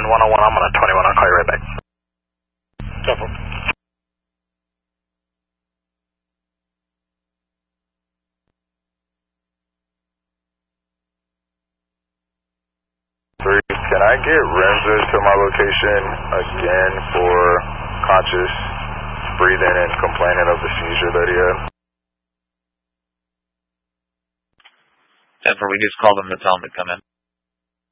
wind 101, I'm on a 21, I'll call you right back. Careful. Can I get Renza to my location again for conscious breathing and complaining of the seizure that he had? 10-4, we just called him to tell him to come in.